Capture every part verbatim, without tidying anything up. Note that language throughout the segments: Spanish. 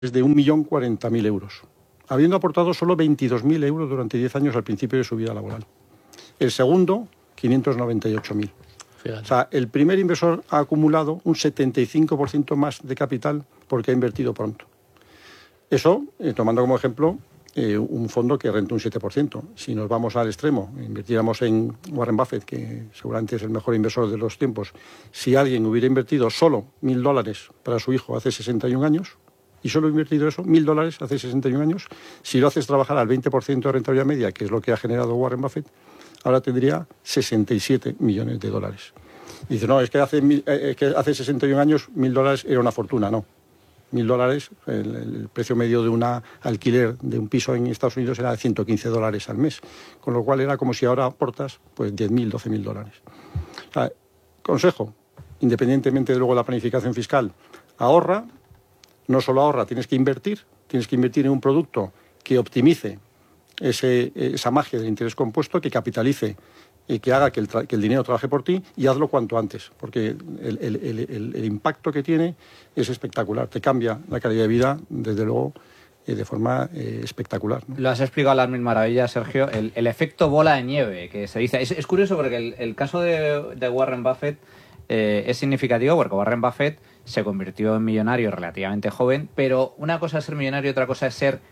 de un millón cuarenta mil euros, habiendo aportado solo veintidós mil euros durante diez años al principio de su vida laboral. El segundo, quinientos noventa y ocho mil. O sea, el primer inversor ha acumulado un setenta y cinco por ciento más de capital porque ha invertido pronto. Eso, eh, tomando como ejemplo eh, un fondo que renta un siete por ciento. Si nos vamos al extremo, invirtiéramos en Warren Buffett, que seguramente es el mejor inversor de los tiempos, si alguien hubiera invertido solo mil dólares para su hijo hace sesenta y un años, y solo ha invertido eso, mil dólares hace sesenta y un años, si lo haces trabajar al veinte por ciento de rentabilidad media, que es lo que ha generado Warren Buffett, ahora tendría sesenta y siete millones de dólares. Y dice, no, es que hace, eh, que hace sesenta y un años mil dólares era una fortuna. No, mil dólares, el, el precio medio de un alquiler de un piso en Estados Unidos era de ciento quince dólares al mes, con lo cual era como si ahora aportas pues diez mil, doce mil dólares. O sea, consejo, independientemente de luego la planificación fiscal, ahorra, no solo ahorra, tienes que invertir, tienes que invertir en un producto que optimice ese, esa magia del interés compuesto, que capitalice y que haga que el, que el dinero trabaje por ti, y hazlo cuanto antes, porque el, el, el, el, el impacto que tiene es espectacular, te cambia la calidad de vida, desde luego, eh, de forma eh, espectacular, ¿no? Lo has explicado a las mil maravillas, Sergio, el, el efecto bola de nieve, que se dice. Es, es curioso porque el, el caso de, de Warren Buffett eh, es significativo, porque Warren Buffett se convirtió en millonario relativamente joven, pero una cosa es ser millonario y otra cosa es ser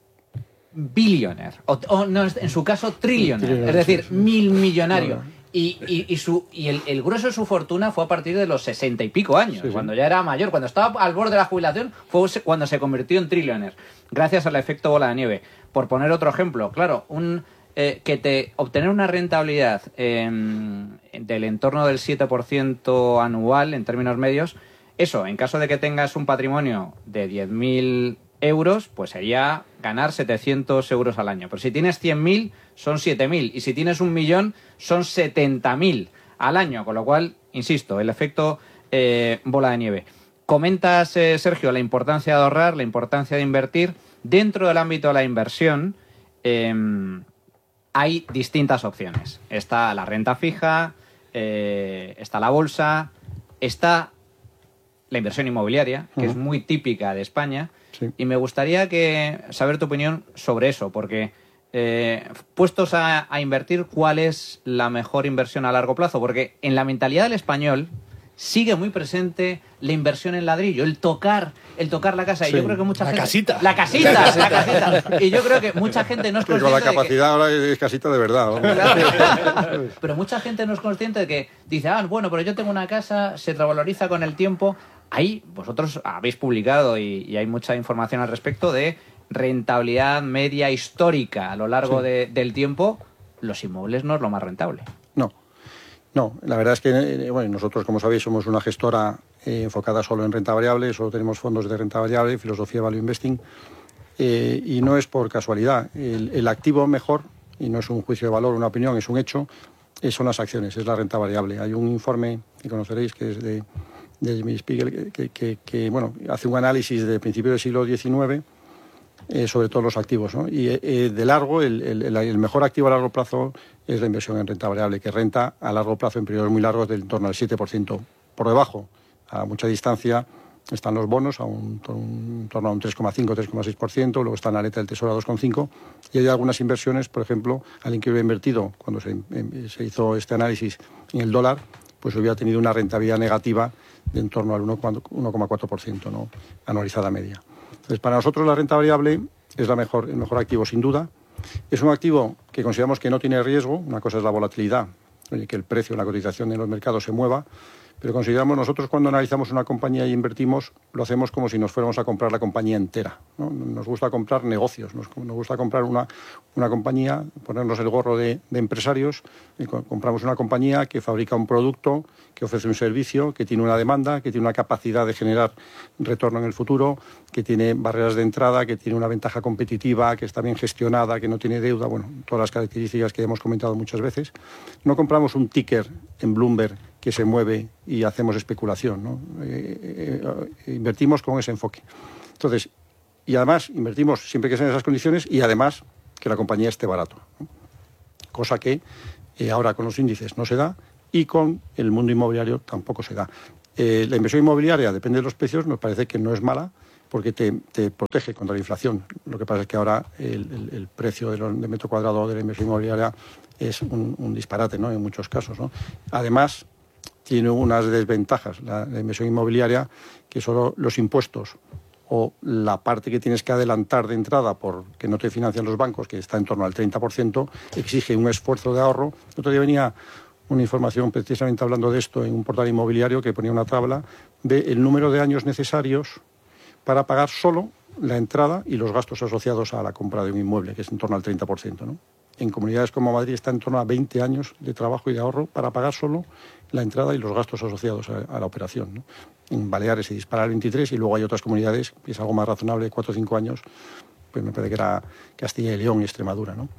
billionaire, o, o no, en su caso trillionaire, es decir, sí, sí. mil millonario. Bueno. Y, y, y, su, y el, el grueso de su fortuna fue a partir de los sesenta y pico años, sí, sí. cuando ya era mayor, cuando estaba al borde de la jubilación, fue cuando se convirtió en trillionaire, gracias al efecto bola de nieve. Por poner otro ejemplo, claro, un eh, que te obtener una rentabilidad eh, del entorno del siete por ciento anual en términos medios, eso, en caso de que tengas un patrimonio de diez mil euros, pues sería ganar setecientos euros al año. Pero si tienes cien mil, son siete mil. Y si tienes un millón, son setenta mil al año. Con lo cual, insisto, el efecto eh, bola de nieve. Comentas, eh, Sergio, la importancia de ahorrar, la importancia de invertir. Dentro del ámbito de la inversión, eh, hay distintas opciones. Está la renta fija, eh, está la bolsa, está la inversión inmobiliaria, que uh-huh. es muy típica de España. Sí. Y me gustaría que saber tu opinión sobre eso, porque eh, puestos a, a invertir, ¿cuál es la mejor inversión a largo plazo? Porque en la mentalidad del español sigue muy presente la inversión en ladrillo, el tocar, el tocar la casa. Sí. Y yo creo que mucha la gente... Casita. La casita. La casita. La casita. Y yo creo que mucha gente no es consciente. Con la capacidad de que... ahora es casita de verdad. Claro. Pero mucha gente no es consciente de que dice, ah, bueno, pero yo tengo una casa, se revaloriza con el tiempo. Ahí vosotros habéis publicado y, y hay mucha información al respecto de rentabilidad media histórica a lo largo sí. de, del tiempo. Los inmuebles no es lo más rentable. No, no. La verdad es que bueno, nosotros, como sabéis, somos una gestora eh, enfocada solo en renta variable, solo tenemos fondos de renta variable, filosofía value investing, eh, y no es por casualidad. El, el activo mejor, y no es un juicio de valor, una opinión, es un hecho, eh, son las acciones, es la renta variable. Hay un informe que conoceréis que es de... de Jimmy Spiegel, que, que, que bueno, hace un análisis de principios del siglo diecinueve eh, sobre todos los activos, ¿no? Y eh, de largo, el, el, el mejor activo a largo plazo es la inversión en renta variable, que renta a largo plazo en periodos muy largos del torno al siete por ciento. Por debajo, a mucha distancia, están los bonos, a un, un torno a un tres coma cinco, tres coma seis por ciento, luego está la aleta del tesoro a dos coma cinco, y hay algunas inversiones, por ejemplo, alguien que hubiera invertido, cuando se, se hizo este análisis en el dólar, pues hubiera tenido una rentabilidad negativa de en torno al uno coma cuatro por ciento, ¿no? Anualizada media. Entonces, para nosotros la renta variable es la mejor, el mejor activo, sin duda. Es un activo que consideramos que no tiene riesgo. Una cosa es la volatilidad, que el precio, la cotización en los mercados se mueva, pero consideramos nosotros, cuando analizamos una compañía y invertimos, lo hacemos como si nos fuéramos a comprar la compañía entera, ¿no? Nos gusta comprar negocios, nos, nos gusta comprar una, una compañía, ponernos el gorro de, de empresarios, y co- compramos una compañía que fabrica un producto, que ofrece un servicio, que tiene una demanda, que tiene una capacidad de generar retorno en el futuro, que tiene barreras de entrada, que tiene una ventaja competitiva, que está bien gestionada, que no tiene deuda, bueno, todas las características que hemos comentado muchas veces. No compramos un ticker en Bloomberg que se mueve y hacemos especulación, ¿no? Eh, eh, invertimos con ese enfoque. Entonces, y además invertimos siempre que sean esas condiciones, y además que la compañía esté barato, ¿no? Cosa que eh, ahora con los índices no se da, y con el mundo inmobiliario tampoco se da. Eh, la inversión inmobiliaria, depende de los precios, nos parece que no es mala, porque te, te protege contra la inflación. Lo que pasa es que ahora el, el, el precio de, los, de metro cuadrado de la inversión inmobiliaria es un, un disparate, ¿no? En muchos casos, ¿no? Además, tiene unas desventajas la, la inversión inmobiliaria, que son los impuestos o la parte que tienes que adelantar de entrada porque no te financian los bancos, que está en torno al treinta por ciento, exige un esfuerzo de ahorro. El otro día venía una información precisamente hablando de esto en un portal inmobiliario que ponía una tabla del número de años necesarios para pagar solo la entrada y los gastos asociados a la compra de un inmueble, que es en torno al treinta por ciento, ¿no? En comunidades como Madrid está en torno a veinte años de trabajo y de ahorro para pagar solo la entrada y los gastos asociados a, a la operación, ¿no? En Baleares se dispara al veintitrés y luego hay otras comunidades que es algo más razonable, cuatro o cinco años, pues me parece que era Castilla y León y Extremadura, ¿no?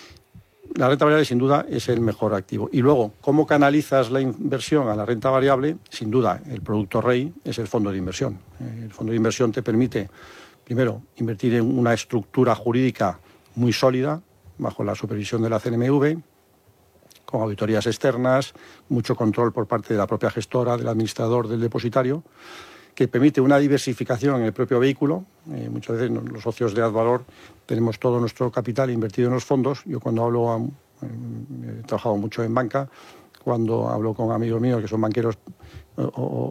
La renta variable sin duda es el mejor activo. Y luego, ¿cómo canalizas la inversión a la renta variable? Sin duda, el producto rey es el fondo de inversión. El fondo de inversión te permite, primero, invertir en una estructura jurídica muy sólida, bajo la supervisión de la C N M V, con auditorías externas, mucho control por parte de la propia gestora, del administrador, del depositario, que permite una diversificación en el propio vehículo. Eh, muchas veces los socios de Advalor tenemos todo nuestro capital invertido en los fondos. Yo cuando hablo, a, eh, he trabajado mucho en banca, cuando hablo con amigos míos que son banqueros o,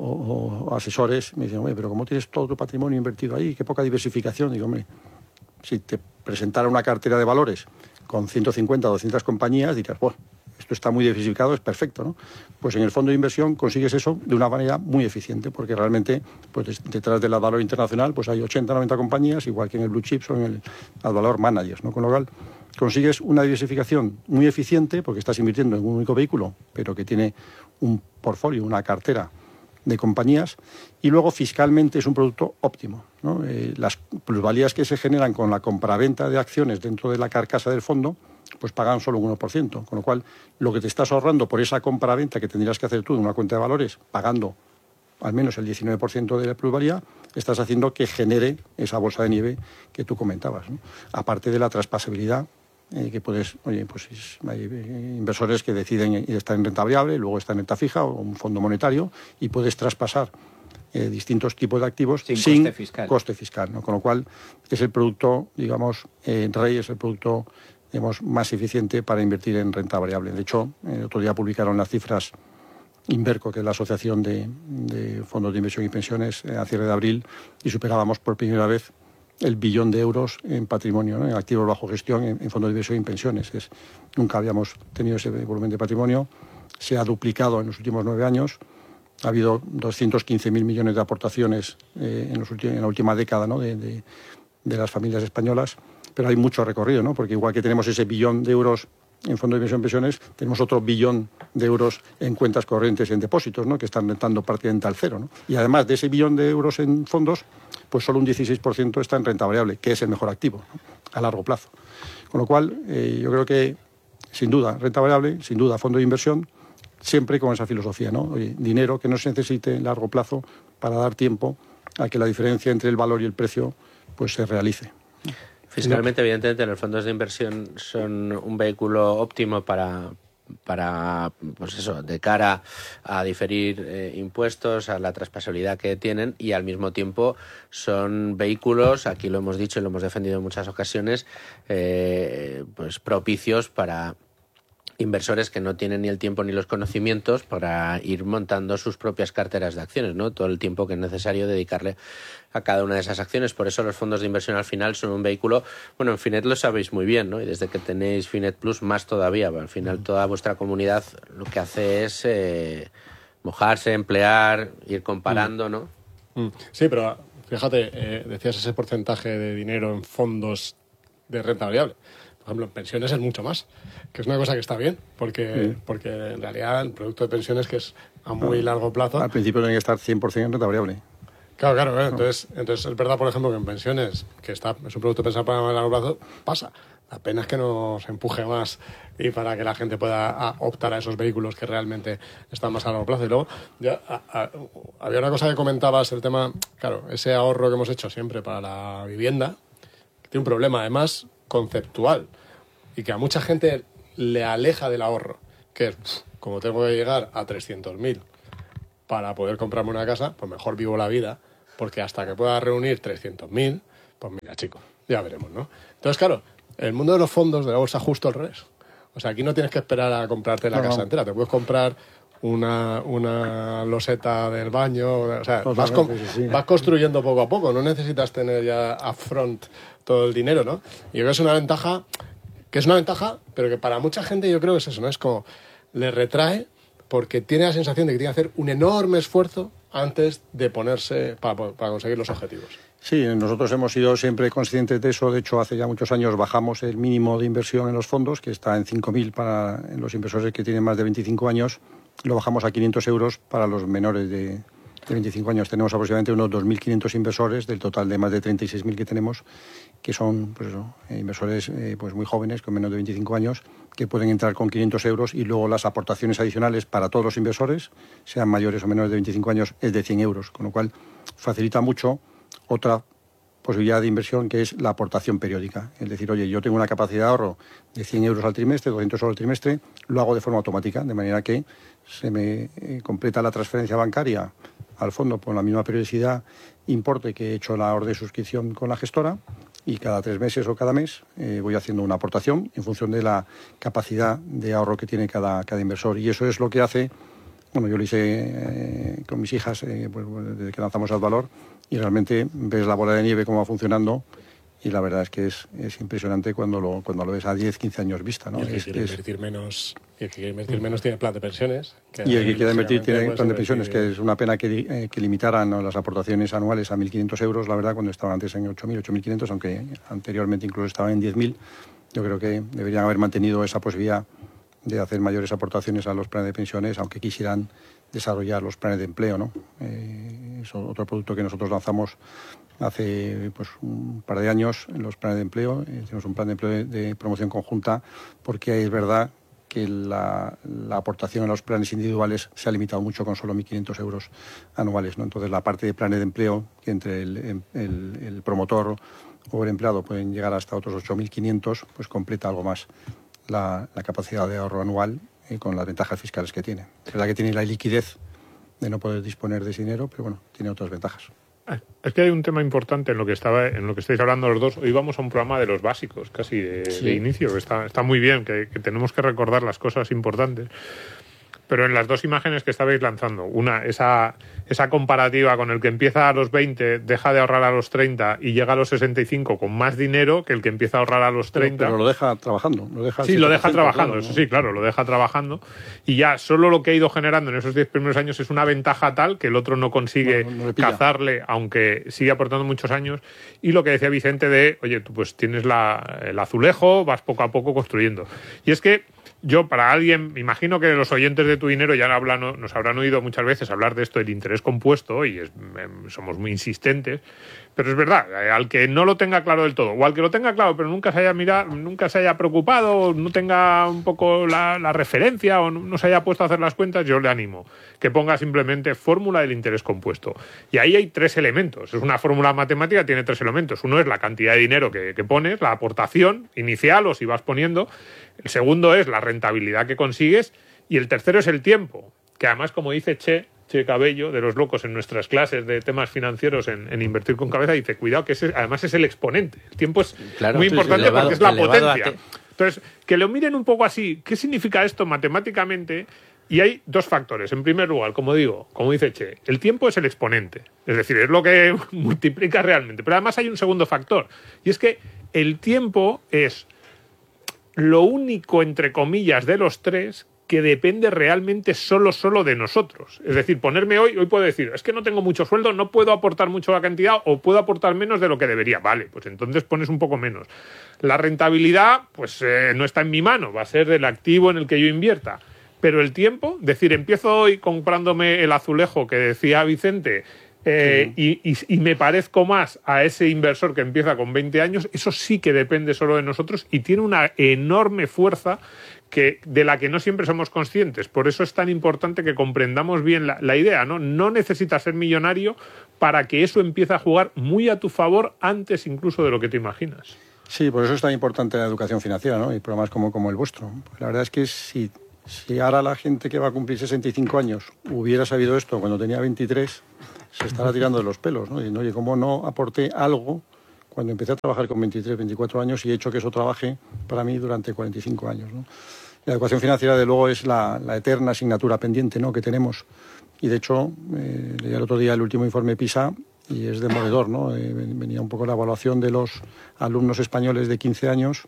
o, o asesores, me dicen, oye, pero ¿cómo tienes todo tu patrimonio invertido ahí? Qué poca diversificación. Digo, hombre, si te presentara una cartera de valores con ciento cincuenta o doscientas compañías, dirás, bueno, esto está muy diversificado, es perfecto, ¿no? Pues en el fondo de inversión consigues eso de una manera muy eficiente, porque realmente pues detrás del Advalor Internacional pues hay ochenta o noventa compañías, igual que en el Blue Chips o en el Advalor Managers, ¿no? Con lo cual consigues una diversificación muy eficiente, porque estás invirtiendo en un único vehículo, pero que tiene un portfolio, una cartera de compañías, y luego fiscalmente es un producto óptimo, ¿no? Eh, las plusvalías que se generan con la compraventa de acciones dentro de la carcasa del fondo pues pagan solo un uno por ciento, con lo cual lo que te estás ahorrando por esa compra-venta que tendrías que hacer tú en una cuenta de valores, pagando al menos el diecinueve por ciento de la plusvalía, estás haciendo que genere esa bolsa de nieve que tú comentabas, ¿no? Aparte de la traspasabilidad, eh, que puedes, oye, pues hay inversores que deciden estar en renta variable, luego estar en renta fija o un fondo monetario, y puedes traspasar eh, distintos tipos de activos sin, sin coste fiscal, coste fiscal, ¿no? Con lo cual es el producto, digamos, eh, rey, es el producto digamos, más eficiente para invertir en renta variable. De hecho, el otro día publicaron las cifras Inverco, que es la Asociación de, de Fondos de Inversión y Pensiones, a cierre de abril, y superábamos por primera vez el billón de euros en patrimonio, ¿no? En activos bajo gestión, en, en fondos de inversión y pensiones. Es, nunca habíamos tenido ese volumen de patrimonio. Se ha duplicado en los últimos nueve años. Ha habido doscientos quince mil millones de aportaciones eh, en, los últimos, en la última década, ¿no? de, de, de las familias españolas. Pero hay mucho recorrido, ¿no? Porque igual que tenemos ese billón de euros en fondos de inversión en pensiones, tenemos otro billón de euros en cuentas corrientes y en depósitos, ¿no? Que están rentando prácticamente al cero, ¿no? Y además de ese billón de euros en fondos, pues solo un dieciséis por ciento está en renta variable, que es el mejor activo, ¿no? A largo plazo. Con lo cual, eh, yo creo que, sin duda, renta variable, sin duda, fondo de inversión, siempre con esa filosofía, ¿no? Oye, dinero que no se necesite en largo plazo para dar tiempo a que la diferencia entre el valor y el precio pues se realice. Fiscalmente, evidentemente, los fondos de inversión son un vehículo óptimo para, para pues eso, de cara a diferir eh, impuestos, a la traspasabilidad que tienen, y al mismo tiempo son vehículos, aquí lo hemos dicho y lo hemos defendido en muchas ocasiones, eh, pues propicios para inversores que no tienen ni el tiempo ni los conocimientos para ir montando sus propias carteras de acciones, ¿no? Todo el tiempo que es necesario dedicarle a cada una de esas acciones. Por eso los fondos de inversión al final son un vehículo, bueno, en Finet lo sabéis muy bien, ¿no? Y desde que tenéis Finet Plus más todavía, al final toda vuestra comunidad lo que hace es eh, mojarse, emplear, ir comparando, ¿no? Sí, pero fíjate, eh, decías ese porcentaje de dinero en fondos de renta variable. Por ejemplo, en pensiones es mucho más, que es una cosa que está bien, porque, sí. porque en realidad el producto de pensiones, que es a muy largo plazo... Al principio tiene que estar cien por ciento en renta variable. Claro, claro, ¿eh? entonces, entonces es verdad, por ejemplo, que en pensiones, que está, es un producto pensado para largo plazo, pasa. La pena es que nos empuje más y para que la gente pueda a, optar a esos vehículos que realmente están más a largo plazo. Y luego, ya, a, a, había una cosa que comentabas, el tema, claro, ese ahorro que hemos hecho siempre para la vivienda, que tiene un problema, además, conceptual, y que a mucha gente le aleja del ahorro, que es, como tengo que llegar a trescientos mil para poder comprarme una casa, pues mejor vivo la vida porque hasta que puedas reunir trescientos mil, pues mira, chico, ya veremos, ¿no? Entonces, claro, el mundo de los fondos de la bolsa justo al revés. O sea, aquí no tienes que esperar a comprarte la no, casa no. entera, te puedes comprar una, una loseta del baño, o sea, vas, con, sí, sí. vas construyendo poco a poco, no necesitas tener ya upfront todo el dinero, ¿no? Y yo creo que es una ventaja, que es una ventaja, pero que para mucha gente yo creo que es eso, ¿no? Es como, le retrae porque tiene la sensación de que tiene que hacer un enorme esfuerzo antes de ponerse para, para conseguir los objetivos. Sí, nosotros hemos sido siempre conscientes de eso. De hecho, hace ya muchos años bajamos el mínimo de inversión en los fondos, que está en cinco mil para los inversores que tienen más de veinticinco años. Lo bajamos a quinientos euros para los menores de, de veinticinco años. Tenemos aproximadamente unos dos mil quinientos inversores del total de más de treinta y seis mil que tenemos, que son pues eso, inversores eh, pues muy jóvenes, con menos de veinticinco años, que pueden entrar con quinientos euros, y luego las aportaciones adicionales para todos los inversores, sean mayores o menores de veinticinco años, es de cien euros, con lo cual facilita mucho otra posibilidad de inversión, que es la aportación periódica. Es decir, oye, yo tengo una capacidad de ahorro de cien euros al trimestre, doscientos euros al trimestre, lo hago de forma automática, de manera que se me eh, completa la transferencia bancaria al fondo por la misma periodicidad, importe que he hecho la orden de suscripción con la gestora, y cada tres meses o cada mes eh, voy haciendo una aportación en función de la capacidad de ahorro que tiene cada, cada inversor. Y eso es lo que hace, bueno, yo lo hice eh, con mis hijas eh, pues, desde que lanzamos Advalor, y realmente ves la bola de nieve cómo va funcionando, y la verdad es que es, es impresionante cuando lo, cuando lo ves a diez, quince años vista, ¿no? Y el que es, quiere es... invertir menos, y el que quiere invertir menos tiene plan de pensiones. Que y el que quiere invertir tiene pues plan de pensiones, que es una pena que, eh, que limitaran, ¿no?, las aportaciones anuales a mil quinientos euros, la verdad, cuando estaban antes en ocho mil, ocho mil quinientos, aunque anteriormente incluso estaban en diez mil. Yo creo que deberían haber mantenido esa posibilidad de hacer mayores aportaciones a los planes de pensiones, aunque quisieran desarrollar los planes de empleo, ¿no? Eh, es otro producto que nosotros lanzamos hace pues un par de años en los planes de empleo. Eh, tenemos un plan de empleo de, de promoción conjunta, porque es verdad que la, la aportación a los planes individuales se ha limitado mucho con solo mil quinientos euros anuales, ¿no? Entonces, la parte de planes de empleo, que entre el, el, el promotor o el empleado pueden llegar hasta otros ocho mil quinientos, pues completa algo más la, la capacidad de ahorro anual, eh, con las ventajas fiscales que tiene. Es verdad que tiene la liquidez de no poder disponer de ese dinero, pero bueno, tiene otras ventajas. Es que hay un tema importante en lo que estaba, en lo que estáis hablando los dos. Hoy vamos a un programa de los básicos, casi de, sí. de inicio. Está, está muy bien, que, que tenemos que recordar las cosas importantes. Pero en las dos imágenes que estabais lanzando, una, esa, esa comparativa con el que empieza a los veinte, deja de ahorrar a los treinta y llega a los sesenta y cinco con más dinero que el que empieza a ahorrar a los treinta. Pero, pero lo deja trabajando. Lo deja sí, lo deja trabajando, claro, eso ¿no? sí, claro, lo deja trabajando. Y ya solo lo que ha ido generando en esos diez primeros años es una ventaja tal que el otro no consigue no, no cazarle, aunque sigue aportando muchos años. Y lo que decía Vicente de, oye, tú pues tienes la, el azulejo, vas poco a poco construyendo. Y es que yo, para alguien, me imagino que los oyentes de Tu Dinero ya hablan, nos habrán oído muchas veces hablar de esto del interés compuesto, y es, somos muy insistentes, pero es verdad, al que no lo tenga claro del todo, o al que lo tenga claro pero nunca se haya mirado, nunca se haya preocupado, no tenga un poco la, la referencia, o no se haya puesto a hacer las cuentas, yo le animo que ponga simplemente fórmula del interés compuesto. Y ahí hay tres elementos. Es una fórmula matemática, tiene tres elementos. Uno es la cantidad de dinero que, que pones, la aportación inicial, o si vas poniendo. El segundo es la rentabilidad que consigues, y el tercero es el tiempo, que además, como dice Che, Che Cabello, de los locos, en nuestras clases de temas financieros en, en Invertir con Cabeza, dice, cuidado, que ese, además es el exponente. El tiempo es claro, muy importante, elevado, porque es la potencia. Entonces, que lo miren un poco así. ¿Qué significa esto matemáticamente? Y hay dos factores. En primer lugar, como digo, como dice Che, el tiempo es el exponente. Es decir, es lo que multiplica realmente. Pero además hay un segundo factor. Y es que el tiempo es lo único, entre comillas, de los tres que depende realmente solo, solo de nosotros. Es decir, ponerme hoy, hoy puedo decir, es que no tengo mucho sueldo, no puedo aportar mucho la cantidad, o puedo aportar menos de lo que debería. Vale, pues entonces pones un poco menos. La rentabilidad, pues eh, no está en mi mano, va a ser del activo en el que yo invierta. Pero el tiempo, es decir, empiezo hoy comprándome el azulejo que decía Vicente, eh, sí. y, y, y me parezco más a ese inversor que empieza con veinte años, eso sí que depende solo de nosotros y tiene una enorme fuerza que, de la que no siempre somos conscientes. Por eso es tan importante que comprendamos bien la, la idea, ¿no? No necesitas ser millonario para que eso empiece a jugar muy a tu favor antes incluso de lo que te imaginas. Sí, por eso es tan importante la educación financiera, ¿no? Y programas como, como el vuestro. La verdad es que si... Si ahora la gente que va a cumplir sesenta y cinco años hubiera sabido esto cuando tenía veintitrés, se estará tirando de los pelos, ¿no? Y, oye, ¿cómo no aporté algo cuando empecé a trabajar con veintitrés, veinticuatro años y he hecho que eso trabaje para mí durante cuarenta y cinco años, ¿no? La educación financiera, de luego, es la, la eterna asignatura pendiente, ¿no?, que tenemos. Y, de hecho, eh, leí el otro día el último informe PISA y es demoledor, ¿no? Eh, venía un poco la evaluación de los alumnos españoles de quince años.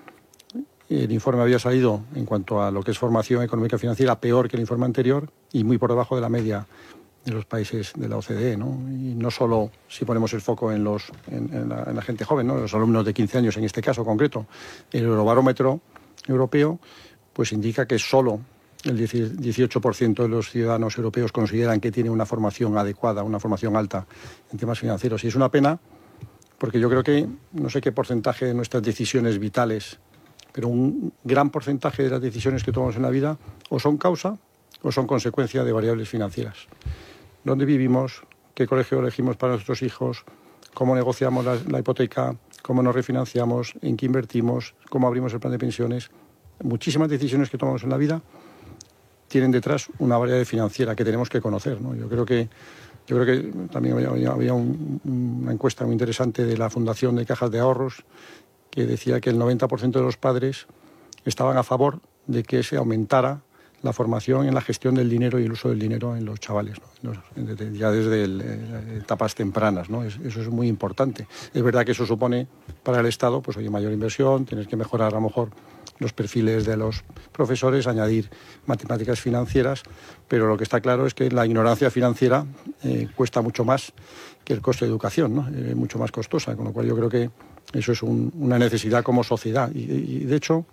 El informe había salido, en cuanto a lo que es formación económica y financiera, peor que el informe anterior y muy por debajo de la media de los países de la O C D E, ¿no? Y no solo si ponemos el foco en, los, en, en, la, en la gente joven, ¿no?, los alumnos de quince años en este caso concreto. El Eurobarómetro europeo pues indica que solo el dieciocho por ciento de los ciudadanos europeos consideran que tienen una formación adecuada, una formación alta en temas financieros. Y es una pena porque yo creo que, no sé qué porcentaje de nuestras decisiones vitales, pero un gran porcentaje de las decisiones que tomamos en la vida o son causa o son consecuencia de variables financieras. ¿Dónde vivimos? ¿Qué colegio elegimos para nuestros hijos? ¿Cómo negociamos la, la hipoteca? ¿Cómo nos refinanciamos? ¿En qué invertimos? ¿Cómo abrimos el plan de pensiones? Muchísimas decisiones que tomamos en la vida tienen detrás una variable financiera que tenemos que conocer, ¿no? Yo creo que yo creo que también había, había un, una encuesta muy interesante de la Fundación de Cajas de Ahorros que decía que el noventa por ciento de los padres estaban a favor de que se aumentara la formación en la gestión del dinero y el uso del dinero en los chavales, ¿no? Ya desde el, eh, etapas tempranas, ¿no? Es, eso es muy importante. Es verdad que eso supone para el Estado pues oye, mayor inversión, tener que mejorar a lo mejor los perfiles de los profesores, añadir matemáticas financieras, pero lo que está claro es que la ignorancia financiera eh, cuesta mucho más que el coste de educación, ¿no? Es eh, mucho más costosa, con lo cual yo creo que eso es un, una necesidad como sociedad. Y, y de hecho,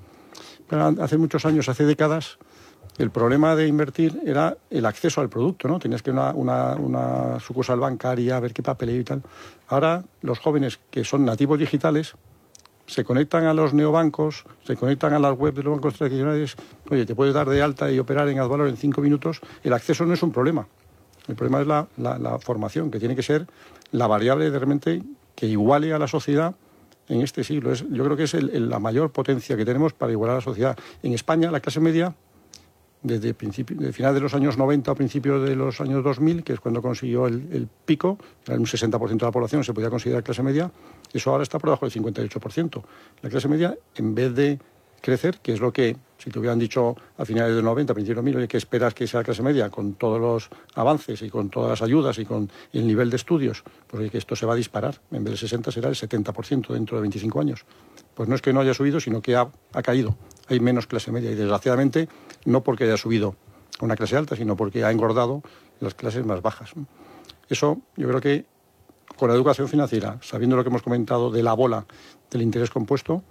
hace muchos años, hace décadas, el problema de invertir era el acceso al producto, ¿no? Tenías que ir a una, una, una sucursal bancaria, a ver qué papeleo y tal. Ahora, los jóvenes que son nativos digitales se conectan a los neobancos, se conectan a las webs de los bancos tradicionales. Oye, te puedes dar de alta y operar en Advalor en cinco minutos. El acceso no es un problema. El problema es la, la, la formación, que tiene que ser la variable de realmente que iguale a la sociedad en este siglo. Es, yo creo que es el, el, la mayor potencia que tenemos para igualar a la sociedad. En España, la clase media, desde principio, de final de los años noventa a principios de los años dos mil, que es cuando consiguió el, el pico, era un sesenta por ciento de la población se podía considerar clase media, eso ahora está por debajo del cincuenta y ocho por ciento. La clase media, en vez de crecer, que es lo que, si te hubieran dicho a finales de los noventa, principios de los mil, oye, ¿qué esperas que sea la clase media con todos los avances y con todas las ayudas y con el nivel de estudios? Pues oye, que esto se va a disparar. En vez del sesenta será el setenta por ciento dentro de veinticinco años. Pues no es que no haya subido, sino que ha, ha caído. Hay menos clase media y, desgraciadamente, no porque haya subido a una clase alta, sino porque ha engordado las clases más bajas, ¿no? Eso, yo creo que con la educación financiera, sabiendo lo que hemos comentado de la bola del interés compuesto,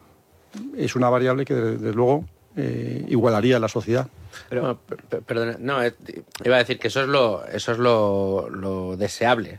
es una variable que, desde luego, eh, igualaría a la sociedad. Pero, no, per, perdona, no, eh, iba a decir que eso es lo, eso es lo, lo deseable,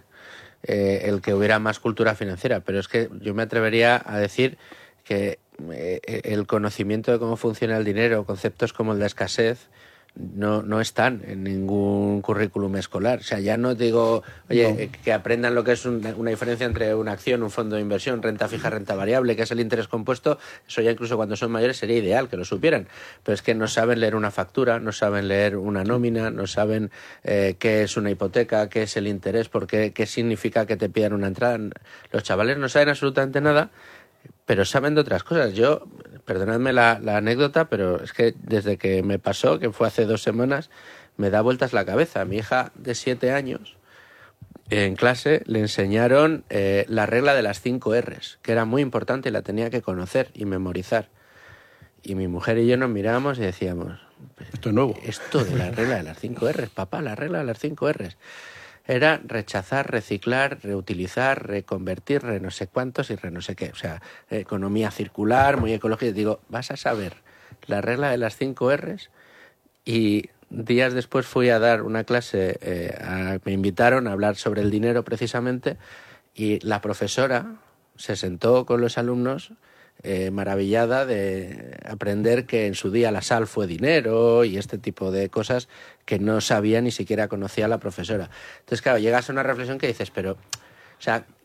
eh, el que hubiera más cultura financiera, pero es que yo me atrevería a decir que eh, el conocimiento de cómo funciona el dinero, conceptos como el de escasez, no, no están en ningún currículum escolar. O sea, ya no digo, oye, no. que aprendan lo que es un, una diferencia entre una acción, un fondo de inversión, renta fija, renta variable, que es el interés compuesto. Eso ya incluso cuando son mayores sería ideal que lo supieran. Pero es que no saben leer una factura, no saben leer una nómina, no saben eh, qué es una hipoteca, qué es el interés, por qué, qué significa que te pidan una entrada. Los chavales no saben absolutamente nada, pero saben de otras cosas. Yo, perdonadme la, la anécdota, pero es que desde que me pasó, que fue hace dos semanas, me da vueltas la cabeza. A mi hija de siete años, en clase, le enseñaron eh, la regla de las cinco erres, que era muy importante y la tenía que conocer y memorizar. Y mi mujer y yo nos mirábamos y decíamos, esto es nuevo. Esto de la regla de las cinco erres, papá, la regla de las cinco erres. Era rechazar, reciclar, reutilizar, reconvertir, re no sé cuántos y re no sé qué. O sea, economía circular, muy ecológica. Digo, vas a saber la regla de las cinco erres. Y días después fui a dar una clase, eh, a, me invitaron a hablar sobre el dinero precisamente, y la profesora se sentó con los alumnos Eh, maravillada de aprender que en su día la sal fue dinero y este tipo de cosas que no sabía ni siquiera conocía la profesora. Entonces, claro, llegas a una reflexión que dices, pero, o sea,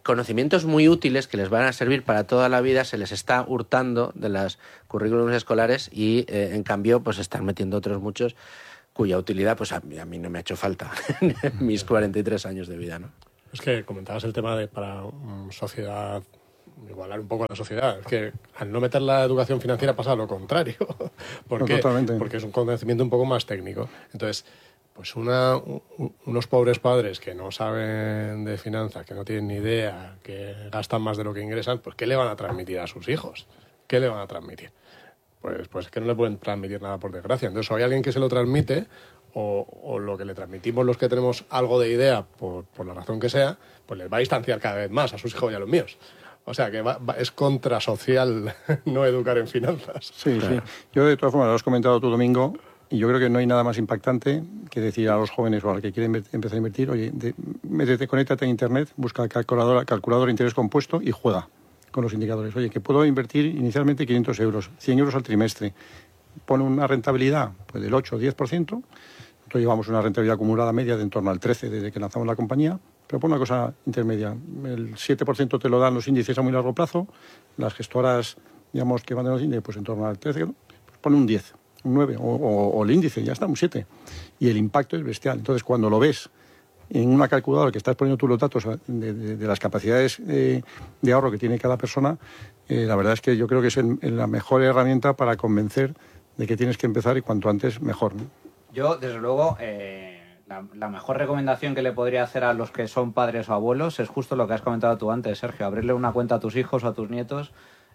conocimientos muy útiles que les van a servir para toda la vida se les está hurtando de las currículums escolares y, eh, en cambio, pues están metiendo otros muchos cuya utilidad pues a mí, a mí no me ha hecho falta en mis cuarenta y tres años de vida, ¿no? Es que comentabas el tema de para um, sociedad, igualar un poco a la sociedad. Es que al no meter la educación financiera pasa lo contrario. ¿Por No, qué? totalmente. Porque es un conocimiento un poco más técnico. Entonces, pues una, un, unos pobres padres que no saben de finanzas, que no tienen ni idea, que gastan más de lo que ingresan, pues ¿qué le van a transmitir a sus hijos? ¿Qué le van a transmitir? Pues, pues es que no le pueden transmitir nada, por desgracia. Entonces, o hay alguien que se lo transmite, o, o lo que le transmitimos los que tenemos algo de idea, por, por la razón que sea, pues les va a distanciar cada vez más a sus hijos y a los míos. O sea, que va, va, es contrasocial no educar en finanzas. Sí, claro. Sí. Yo, de todas formas, lo has comentado tú, Domingo, y yo creo que no hay nada más impactante que decir a los jóvenes o al que quiere empezar a invertir, oye, de, métete, conéctate en Internet, busca calculadora, calculador de interés compuesto y juega con los indicadores. Oye, que puedo invertir inicialmente quinientos euros, cien euros al trimestre. Pone una rentabilidad pues, del ocho o diez por ciento. Nosotros llevamos una rentabilidad acumulada media de en torno al trece por ciento desde que lanzamos la compañía, pero pon una cosa intermedia. El siete por ciento te lo dan los índices a muy largo plazo, las gestoras, digamos, que van de los índices, pues en torno al trece por ciento, pues pone un diez, un nueve, o, o, o el índice, ya está, un siete. Y el impacto es bestial. Entonces, cuando lo ves en una calculadora que estás poniendo tú los datos de, de, de las capacidades eh, de ahorro que tiene cada persona, eh, la verdad es que yo creo que es el, la mejor herramienta para convencer de que tienes que empezar y cuanto antes mejor, ¿no? Yo, desde luego, eh, la, la mejor recomendación que le podría hacer a los que son padres o abuelos es justo lo que has comentado tú antes, Sergio, abrirle una cuenta a tus hijos o a tus nietos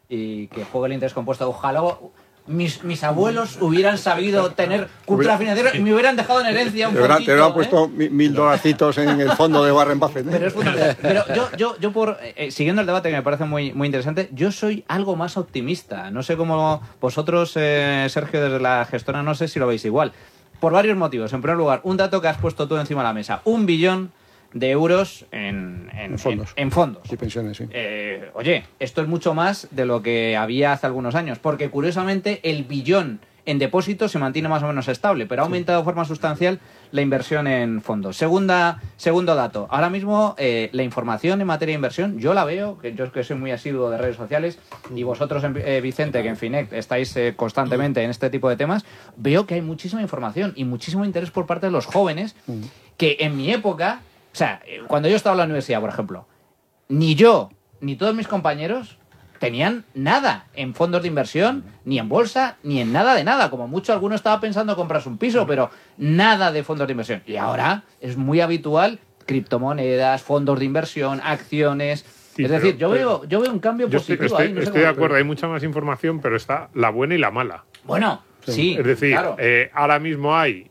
y que juegue el interés compuesto. Ojalá mis, mis abuelos hubieran sabido tener cultura financiera y me hubieran dejado en herencia un poquito. Te hubieran ¿eh? puesto mil dolarcitos en el fondo de Warren Buffett, ¿eh? Pero es fundamental. Pero yo, yo, yo por eh, siguiendo el debate que me parece muy, muy interesante, yo soy algo más optimista. No sé cómo vosotros, eh, Sergio, desde la gestora, no sé si lo veis igual. Por varios motivos. En primer lugar, un dato que has puesto tú encima de la mesa. Un billón de euros en, en, en fondos. En, en fondos. Y pensiones, sí. Eh, oye, esto es mucho más de lo que había hace algunos años, porque curiosamente el billón en depósitos se mantiene más o menos estable, pero ha aumentado de forma sustancial la inversión en fondos. Segunda, segundo dato. Ahora mismo eh, la información en materia de inversión, yo la veo, que yo que soy muy asiduo de redes sociales, y vosotros, eh, Vicente, que en Finect estáis eh, constantemente en este tipo de temas, veo que hay muchísima información y muchísimo interés por parte de los jóvenes, que en mi época, o sea, cuando yo estaba en la universidad, por ejemplo, ni yo, ni todos mis compañeros tenían nada en fondos de inversión, ni en bolsa, ni en nada de nada. Como mucho, alguno estaba pensando en comprarse un piso, pero nada de fondos de inversión. Y ahora es muy habitual criptomonedas, fondos de inversión, acciones. Sí, es decir, yo, pero, veo, yo veo un cambio yo positivo estoy, ahí. No estoy de acuerdo, hay mucha más información, pero está la buena y la mala. Bueno, sí. sí es decir, claro. eh, ahora mismo hay...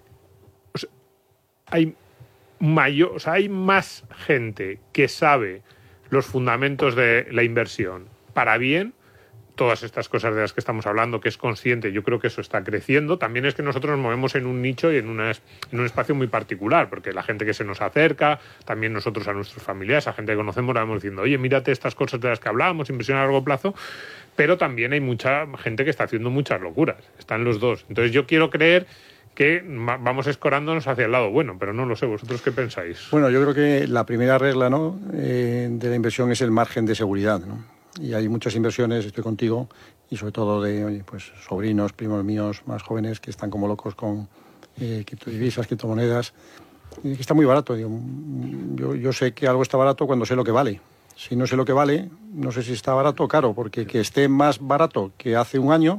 O sea, hay mayor, o sea, hay más gente que sabe los fundamentos de la inversión para bien, todas estas cosas de las que estamos hablando, que es consciente, yo creo que eso está creciendo. También es que nosotros nos movemos en un nicho y en, una, en un espacio muy particular, porque la gente que se nos acerca, también nosotros a nuestros familiares, a gente que conocemos, la vamos diciendo, oye, mírate estas cosas de las que hablábamos, inversión a largo plazo, pero también hay mucha gente que está haciendo muchas locuras, están los dos. Entonces yo quiero creer que vamos escorándonos hacia el lado bueno, pero no lo sé, ¿vosotros qué pensáis? Bueno, yo creo que la primera regla, ¿no?, eh, de la inversión es el margen de seguridad, ¿no? Y hay muchas inversiones, estoy contigo, y sobre todo de oye, pues sobrinos, primos míos más jóvenes que están como locos con eh, criptodivisas, criptomonedas, y que está muy barato. Digo, yo, yo sé que algo está barato cuando sé lo que vale. Si no sé lo que vale, no sé si está barato o caro, porque que esté más barato que hace un año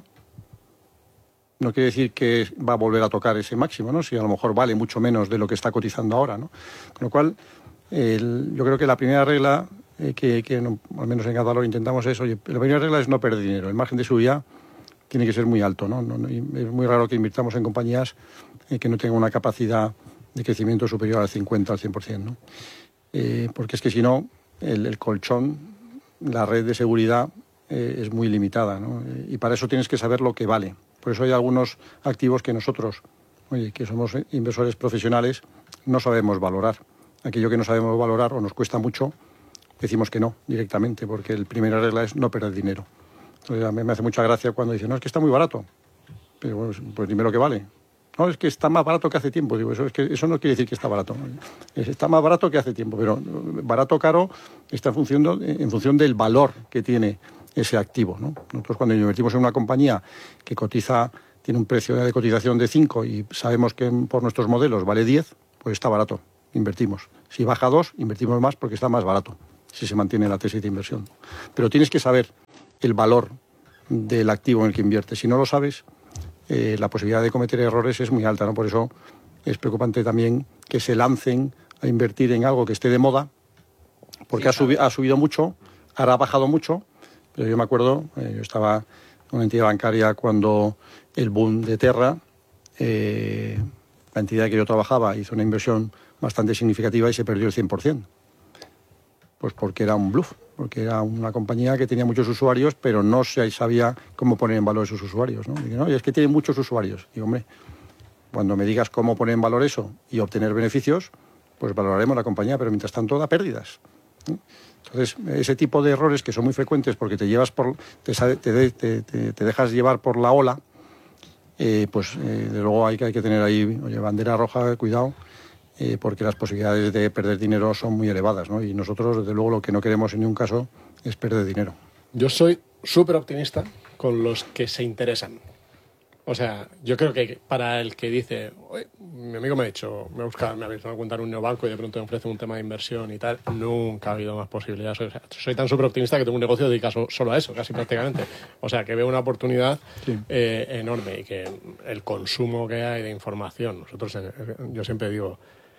no quiere decir que va a volver a tocar ese máximo, ¿no? Si a lo mejor vale mucho menos de lo que está cotizando ahora, ¿no? Con lo cual, el, yo creo que la primera regla eh, que, que no, al menos en Gadvalor intentamos es, oye, la primera regla es no perder dinero. El margen de seguridad tiene que ser muy alto, ¿no? no, no es muy raro que invirtamos en compañías eh, que no tengan una capacidad de crecimiento superior al cincuenta, al cien por ciento, ¿no? Eh, porque es que si no, el, el colchón, la red de seguridad eh, es muy limitada, ¿no? Eh, y para eso tienes que saber lo que vale. Por eso hay algunos activos que nosotros, oye, que somos inversores profesionales, no sabemos valorar. Aquello que no sabemos valorar o nos cuesta mucho, decimos que no directamente, porque la primera regla es no perder dinero. Entonces a mí me hace mucha gracia cuando dicen, no, es que está muy barato. Pero bueno, pues dime lo que vale. no, es que está más barato que hace tiempo. Digo, eso, es que, eso no quiere decir que está barato. Está más barato que hace tiempo, pero barato o caro está en función, de, en función del valor que tiene ese activo, ¿no? Nosotros cuando invertimos en una compañía que cotiza, tiene un precio de cotización de cinco y sabemos que por nuestros modelos vale diez, pues está barato, invertimos. Si baja a dos, invertimos más porque está más barato, si se mantiene la tesis de inversión. Pero tienes que saber el valor del activo en el que inviertes. Si no lo sabes, eh, la posibilidad de cometer errores es muy alta, ¿no? Por eso es preocupante también que se lancen a invertir en algo que esté de moda, porque sí, ha, subi- ha subido mucho, ahora ha bajado mucho. Pero yo me acuerdo, eh, yo estaba en una entidad bancaria cuando el boom de Terra, eh, la entidad que yo trabajaba hizo una inversión bastante significativa y se perdió el cien por ciento. Pues porque era un bluff, porque era una compañía que tenía muchos usuarios, pero no se sabía cómo poner en valor esos usuarios, ¿no? Y digo, no, y es que tiene muchos usuarios. Digo, hombre, cuando me digas cómo poner en valor eso y obtener beneficios, pues valoraremos la compañía, pero mientras tanto da pérdidas, ¿no? Entonces, ese tipo de errores que son muy frecuentes porque te llevas por te, te, te, te, te dejas llevar por la ola, eh, pues eh, de luego hay que, hay que tener ahí, oye, bandera roja, cuidado, eh, porque las posibilidades de perder dinero son muy elevadas, ¿no? Y nosotros, desde luego, lo que no queremos en ningún caso es perder dinero. Yo soy súper optimista con los que se interesan. O sea, yo creo que para el que dice, oye, mi amigo me ha dicho, me ha buscado, me ha visto a contar un neobanco y de pronto me ofrece un tema de inversión y tal, nunca ha habido más posibilidades. O sea, soy tan súper optimista que tengo un negocio dedicado solo a eso, casi prácticamente. O sea, que veo una oportunidad sí. eh, enorme y que el consumo que hay de información, nosotros, eh, yo siempre digo,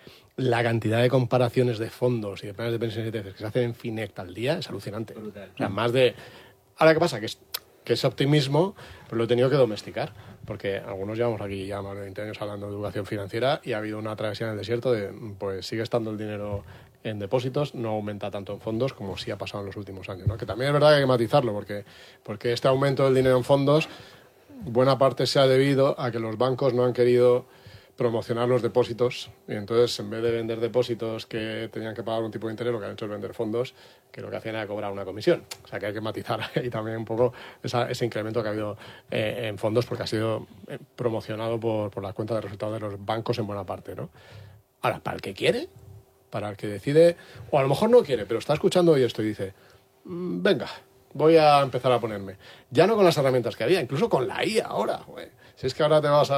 la cantidad de comparaciones de fondos y de planes de pensiones y E T Fs que se hacen en Finect al día es alucinante. Brutal. O sea, más de... Ahora, ¿qué pasa? Que es que ese optimismo pues lo he tenido que domesticar, porque algunos llevamos aquí ya más de veinte años hablando de educación financiera y ha habido una travesía en el desierto de, pues sigue estando el dinero en depósitos, no aumenta tanto en fondos como sí ha pasado en los últimos años, ¿no? Que también es verdad que hay que matizarlo, porque, porque este aumento del dinero en fondos, buena parte se ha debido a que los bancos no han querido promocionar los depósitos y entonces en vez de vender depósitos que tenían que pagar un tipo de interés, lo que han hecho es vender fondos que lo que hacían era cobrar una comisión. O sea que hay que matizar ahí también un poco esa, ese incremento que ha habido eh, en fondos porque ha sido eh, promocionado por, por las cuentas de resultados de los bancos en buena parte, ¿no? Ahora, para el que quiere, para el que decide, o a lo mejor no quiere, pero está escuchando hoy esto y dice, mmm, venga, voy a empezar a ponerme. Ya no con las herramientas que había, incluso con la I A ahora, güey. Si es que ahora te vas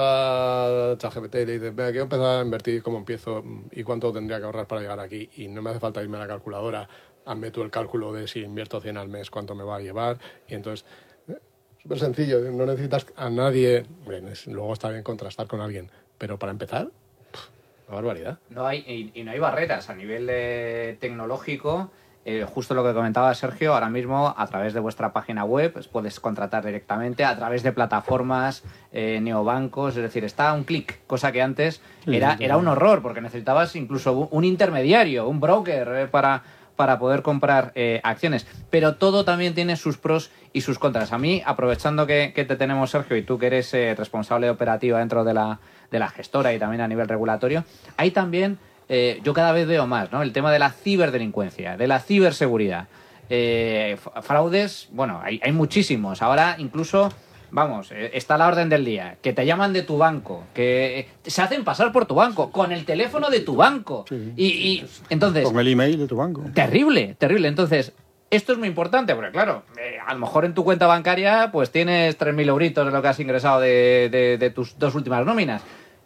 a ChatGPT y le dices, venga, quiero empezar a invertir, ¿cómo empiezo? ¿Y cuánto tendría que ahorrar para llegar aquí? Y no me hace falta irme a la calculadora, hazme tú el cálculo de si invierto cien al mes, cuánto me va a llevar. Y entonces, súper sencillo, no necesitas a nadie. Bueno, luego está bien contrastar con alguien, pero para empezar, una barbaridad. No hay, y, y no hay barreras a nivel eh, tecnológico. Eh, justo lo que comentaba Sergio, ahora mismo a través de vuestra página web pues, puedes contratar directamente a través de plataformas, eh, neobancos, es decir, está a un clic, cosa que antes era, era un horror porque necesitabas incluso un, un intermediario, un broker eh, para, para poder comprar eh, acciones, pero todo también tiene sus pros y sus contras. A mí, aprovechando que, que te tenemos, Sergio, y tú que eres eh, responsable operativa dentro de la, de la gestora y también a nivel regulatorio, hay también... Eh, yo cada vez veo más, ¿no? El tema de la ciberdelincuencia, de la ciberseguridad. Eh, fraudes, bueno, hay, hay muchísimos. Ahora incluso, vamos, eh, está a la orden del día. Que te llaman de tu banco, que eh, se hacen pasar por tu banco, con el teléfono de tu banco. Sí. Y, y entonces... Con el email de tu banco. Terrible, terrible. Entonces... Esto es muy importante, porque claro, eh, a lo mejor en tu cuenta bancaria pues tienes tres mil euritos de lo que has ingresado de, de, de tus dos últimas nóminas.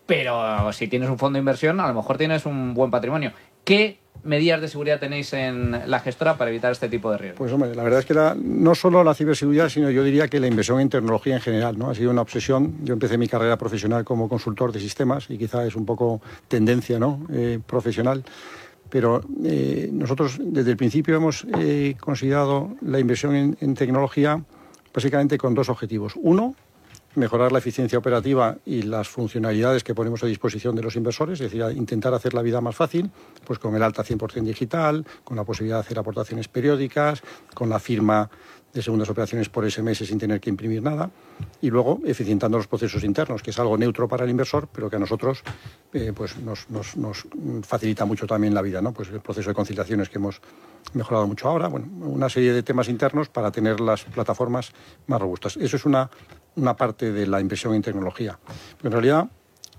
Pero si tienes un fondo de inversión, a lo mejor tienes un buen patrimonio. ¿Qué medidas de seguridad tenéis en la gestora para evitar este tipo de riesgos? Pues hombre, la verdad es que la, no solo la ciberseguridad, sino yo diría que la inversión en tecnología en general, ¿no? Ha sido una obsesión. Yo empecé mi carrera profesional como consultor de sistemas y quizá es un poco tendencia, ¿no? eh, profesional. Pero eh, nosotros desde el principio hemos eh, considerado la inversión en, en tecnología básicamente con dos objetivos. Uno, mejorar la eficiencia operativa y las funcionalidades que ponemos a disposición de los inversores, es decir, intentar hacer la vida más fácil, pues con el alta cien por ciento digital, con la posibilidad de hacer aportaciones periódicas, con la firma de segundas operaciones por ese mes sin tener que imprimir nada, y luego eficientando los procesos internos, que es algo neutro para el inversor, pero que a nosotros eh, pues nos, nos, nos facilita mucho también la vida, ¿no? Pues el proceso de conciliaciones que hemos mejorado mucho ahora, bueno, una serie de temas internos para tener las plataformas más robustas. Eso es una, una parte de la inversión en tecnología. Pero en realidad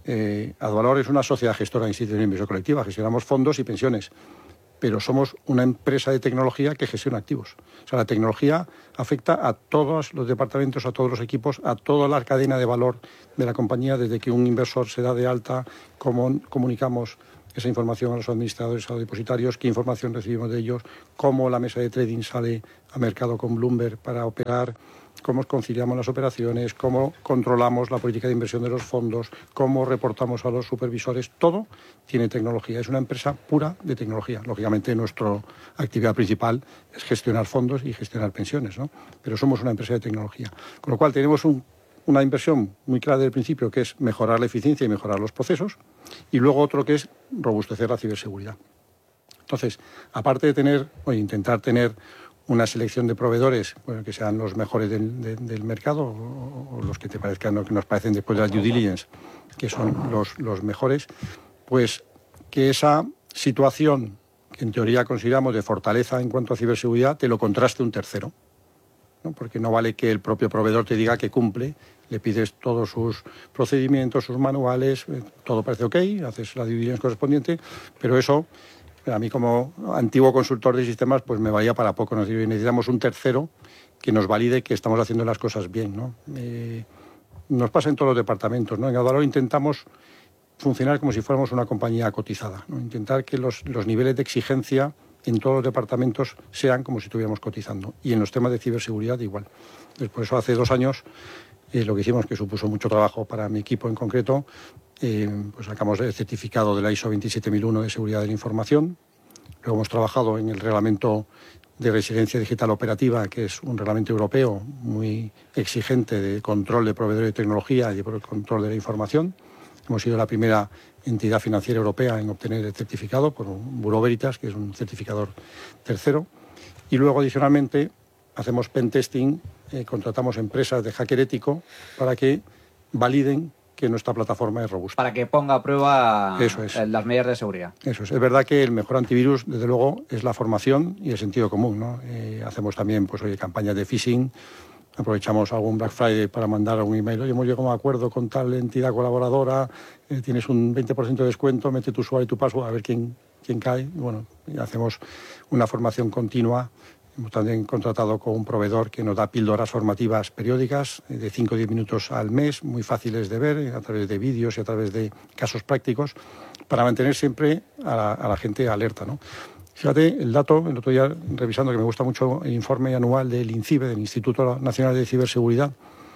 Eh, Advalor es una sociedad gestora de instituciones de inversión colectiva, gestionamos fondos y pensiones, pero somos una empresa de tecnología que gestiona activos. O sea, la tecnología afecta a todos los departamentos, a todos los equipos, a toda la cadena de valor de la compañía, desde que un inversor se da de alta, cómo comunicamos esa información a los administradores, a los depositarios, qué información recibimos de ellos, cómo la mesa de trading sale a mercado con Bloomberg para operar, cómo conciliamos las operaciones, cómo controlamos la política de inversión de los fondos, cómo reportamos a los supervisores. Todo tiene tecnología. Es una empresa pura de tecnología. Lógicamente, nuestra actividad principal es gestionar fondos y gestionar pensiones, ¿no? Pero somos una empresa de tecnología. Con lo cual, tenemos un, una inversión muy clara desde el principio, que es mejorar la eficiencia y mejorar los procesos, y luego otro que es robustecer la ciberseguridad. Entonces, aparte de tener o intentar tener una selección de proveedores, bueno, que sean los mejores del, de, del mercado o, o los que te parezcan, o que nos parecen después de la due diligence, que son los, los mejores, pues que esa situación que en teoría consideramos de fortaleza en cuanto a ciberseguridad te lo contraste un tercero, ¿no? Porque no vale que el propio proveedor te diga que cumple, le pides todos sus procedimientos, sus manuales, eh, todo parece ok, haces la due diligence correspondiente, pero eso, a mí como antiguo consultor de sistemas, pues me valía para poco. Necesitamos un tercero que nos valide que estamos haciendo las cosas bien, ¿no? Eh, nos pasa en todos los departamentos, ¿no? En Advalor intentamos funcionar como si fuéramos una compañía cotizada, ¿no? Intentar que los, los niveles de exigencia en todos los departamentos sean como si estuviéramos cotizando. Y en los temas de ciberseguridad igual. Entonces, por eso hace dos años eh, lo que hicimos, que supuso mucho trabajo para mi equipo en concreto, Eh, pues sacamos el certificado de la I S O veintisiete mil uno de seguridad de la información. Luego hemos trabajado en el reglamento de residencia digital operativa, que es un reglamento europeo muy exigente de control de proveedores de tecnología y de control de la información. Hemos sido la primera entidad financiera europea en obtener el certificado por un Bureau Veritas, que es un certificador tercero. Y luego, adicionalmente, hacemos pentesting, eh, contratamos empresas de hacker ético para que validen que nuestra plataforma es robusta. Para que ponga a prueba Eso es. las medidas de seguridad. Eso es. Es verdad que el mejor antivirus, desde luego, es la formación y el sentido común, ¿no? Eh, hacemos también, pues, oye, campañas de phishing, aprovechamos algún Black Friday para mandar algún email, oye, hemos llegado a un acuerdo con tal entidad colaboradora, eh, tienes un veinte por ciento de descuento, mete tu usuario y tu password, a ver quién, quién cae. Y bueno, y hacemos una formación continua. Hemos también contratado con un proveedor que nos da píldoras formativas periódicas de cinco o diez minutos al mes, muy fáciles de ver, a través de vídeos y a través de casos prácticos, para mantener siempre a la, a la gente alerta, ¿no? Fíjate, el dato, el otro día revisando, que me gusta mucho el informe anual del INCIBE, del Instituto Nacional de Ciberseguridad,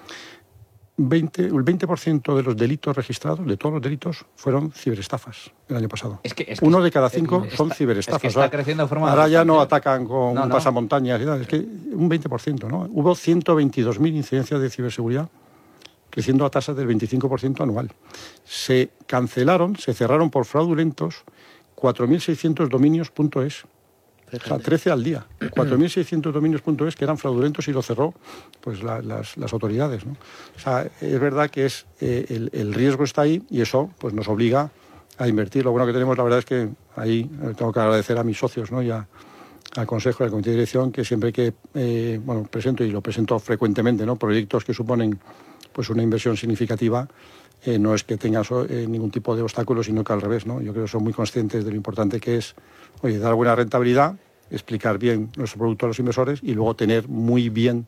veinte, el veinte por ciento de los delitos registrados, de todos los delitos, fueron ciberestafas el año pasado. Es que, es que Uno de cada cinco está, son ciberestafas. Es que está creciendo de forma ahora ya no atacan con no, no. pasamontañas y tal, es que un veinte por ciento, ¿no? Hubo ciento veintidós mil incidencias de ciberseguridad, creciendo a tasas del veinticinco por ciento anual. Se cancelaron, se cerraron por fraudulentos cuatro mil seiscientos dominios punto es. O sea, trece al día. cuatro mil seiscientos dominios punto es que eran fraudulentos y lo cerró pues la, las, las autoridades, ¿no? O sea, es verdad que es eh, el, el riesgo está ahí y eso pues nos obliga a invertir. Lo bueno que tenemos, la verdad, es que ahí tengo que agradecer a mis socios, ¿no? Y a, al Consejo y al Comité de Dirección, que siempre que eh, bueno, presento, y lo presento frecuentemente, ¿no? Proyectos que suponen pues una inversión significativa, eh, no es que tengan eh, ningún tipo de obstáculo, sino que al revés, ¿no? Yo creo que son muy conscientes de lo importante que es, oye, dar buena rentabilidad, explicar bien nuestro producto a los inversores y luego tener muy bien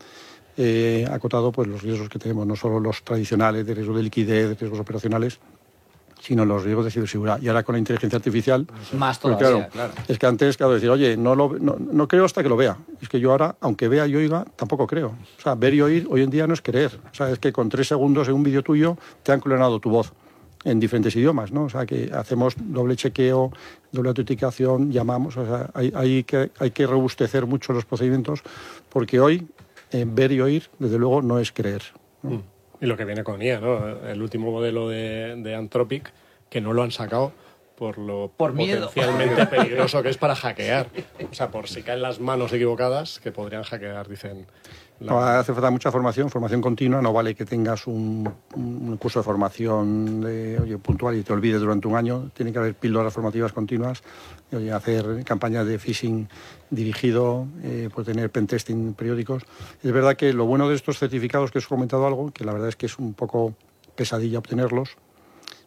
eh, acotado pues los riesgos que tenemos, no solo los tradicionales de riesgo de liquidez, de riesgos operacionales, sino los riesgos de ciberseguridad. Y ahora con la inteligencia artificial... Más pues, todavía, claro, claro. Es que antes, claro, decir, oye, no, lo, no, no creo hasta que lo vea. Es que yo ahora, aunque vea y oiga, tampoco creo. O sea, ver y oír hoy en día no es creer. O sea, es que con tres segundos en un vídeo tuyo te han clonado tu voz en diferentes idiomas, ¿no? O sea, que hacemos doble chequeo, doble autenticación, llamamos, o sea, hay, hay, que, hay que robustecer mucho los procedimientos, porque hoy eh, ver y oír, desde luego, no es creer, ¿no? Mm. Y lo que viene con I A, ¿no? El último modelo de, de Anthropic, que no lo han sacado por lo por miedo. potencialmente peligroso que es para hackear. O sea, por si caen las manos equivocadas, que podrían hackear, dicen. La... No, hace falta mucha formación, formación continua. No vale que tengas un, un curso de formación de, oye, puntual y te olvides durante un año. Tiene que haber píldoras formativas continuas. Y, oye, hacer campañas de phishing dirigido, eh, pues tener pentesting periódicos. Es verdad que lo bueno de estos certificados, que os he comentado algo, que la verdad es que es un poco pesadilla obtenerlos,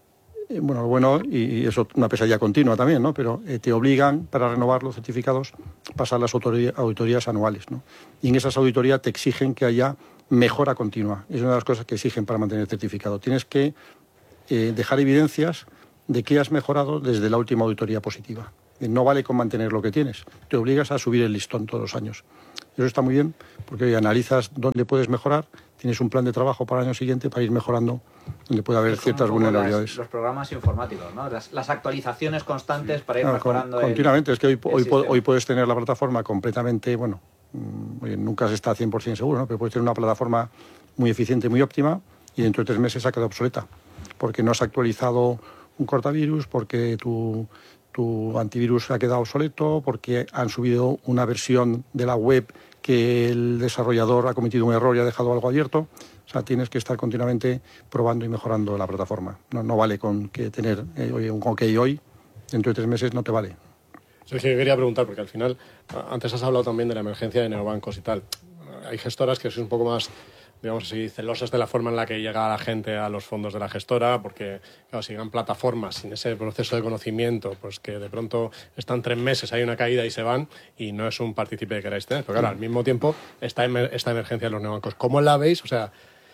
eh, bueno, lo bueno, y eso una pesadilla continua también, ¿no? Pero eh, te obligan, para renovar los certificados, pasar las autoría, auditorías anuales, ¿no? Y en esas auditorías te exigen que haya mejora continua. Es una de las cosas que exigen para mantener el certificado. Tienes que eh, dejar evidencias de que has mejorado desde la última auditoría positiva. No vale con mantener lo que tienes, te obligas a subir el listón todos los años. Eso está muy bien, porque hoy analizas dónde puedes mejorar, tienes un plan de trabajo para el año siguiente para ir mejorando donde puede haber ciertas vulnerabilidades. Las, los programas informáticos, ¿no? Las, las actualizaciones constantes para ir claro, mejorando. Con, continuamente, el, es que hoy, hoy, hoy puedes tener la plataforma completamente, bueno, oye, nunca se está cien por ciento seguro, ¿no? Pero puedes tener una plataforma muy eficiente, muy óptima, y dentro de tres meses ha quedado obsoleta, porque no has actualizado un cortavirus, porque tu... tu antivirus ha quedado obsoleto, porque han subido una versión de la web que el desarrollador ha cometido un error y ha dejado algo abierto. O sea, tienes que estar continuamente probando y mejorando la plataforma. No, no vale con que tener eh, oye, un OK hoy, dentro de tres meses no te vale. Sergio, quería preguntar, porque al final, antes has hablado también de la emergencia de neobancos y tal. Hay gestoras que son un poco más, digamos así, celosas de la forma en la que llega la gente a los fondos de la gestora, porque, claro, si llegan plataformas sin ese proceso de conocimiento, pues que de pronto están tres meses, hay una caída y se van, y no es un partícipe que queráis tener. Pero claro, al mismo tiempo está esta emergencia de los neobancos. ¿Cómo la veis? O sea,